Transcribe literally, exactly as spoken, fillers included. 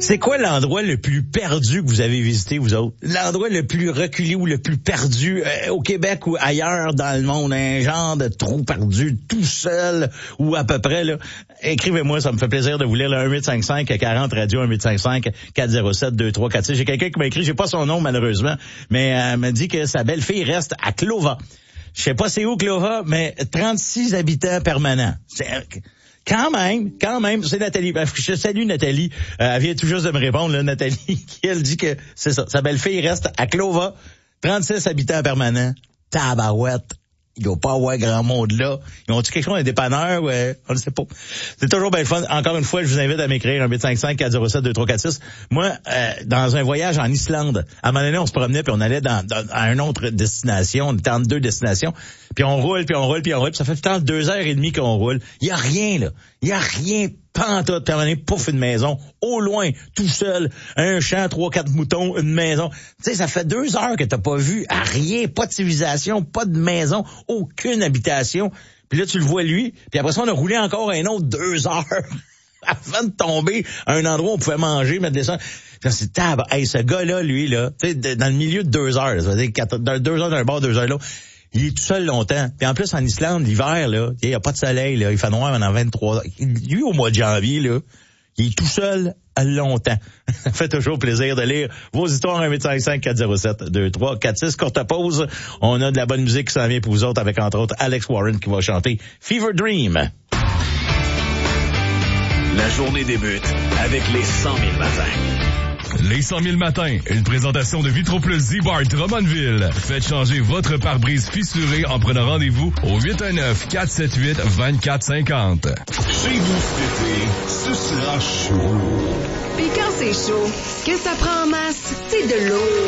C'est quoi l'endroit le plus perdu que vous avez visité, vous autres? L'endroit le plus reculé ou le plus perdu euh, au Québec ou ailleurs dans le monde? Un genre de trou perdu tout seul ou à peu près, là. Écrivez-moi, ça me fait plaisir de vous lire le un huit cinq cinq quarante radio, un huit cinq cinq quatre zéro sept deux trois quatre six. J'ai quelqu'un qui m'a écrit, j'ai pas son nom malheureusement, mais elle m'a dit que sa belle-fille reste à Clova. Je sais pas c'est où Clova, mais trente-six habitants permanents. C'est... Quand même, quand même, c'est Nathalie. Je salue Nathalie. Euh, elle vient tout juste de me répondre, là, Nathalie, qui elle dit que c'est ça. Sa belle-fille reste à Clova, trente-six habitants permanents. Tabarouette. Il doit pas avoir grand monde là. Ils ont-tu quelque chose, un dépanneur? Ouais, on ne sait pas. C'est toujours bien le fun. Encore une fois, je vous invite à m'écrire un huit cinq cinq quatre zéro sept deux trois quatre six. Moi, euh, dans un voyage en Islande, à un moment donné, on se promenait puis on allait dans, dans à une autre destination. On était entre deux destinations. Puis on roule, puis on roule, puis on roule. Puis ça fait tout le temps deux heures et demie qu'on roule. Il y a rien, là. Il y a rien. Pantoute, puis à un moment donné, pouf, une maison, au loin, tout seul, un champ, trois, quatre moutons, une maison. Tu sais, ça fait deux heures que t'as pas vu à rien, pas de civilisation, pas de maison, aucune habitation. Puis là, tu le vois lui, puis après ça, on a roulé encore un autre deux heures avant de tomber à un endroit où on pouvait manger, mettre des sons. Puis c'est tab, hey, ce gars-là, lui, là, tu sais, dans le milieu de deux heures, ça veut dire quatre, deux heures d'un bord, deux heures là. Il est tout seul longtemps. Puis en plus, en Islande, l'hiver, là, il n'y a pas de soleil, là. Il fait noir pendant vingt-trois heures. Lui, au mois de janvier, là, il est tout seul longtemps. Ça fait toujours plaisir de lire vos histoires à un huit cinq cinq quatre zéro sept deux trois quatre six. Courte pause. On a de la bonne musique qui s'en vient pour vous autres avec, entre autres, Alex Warren qui va chanter Fever Dream. La journée débute avec les cent mille matins. Les cent mille matins, une présentation de Vitroplus Z-Bar Drummondville. Faites changer votre pare-brise fissuré en prenant rendez-vous au huit un neuf quatre sept huit deux quatre cinq zéro. Chez vous cet été, ce sera chaud. Puis quand c'est chaud, ce que ça prend en masse, c'est de l'eau.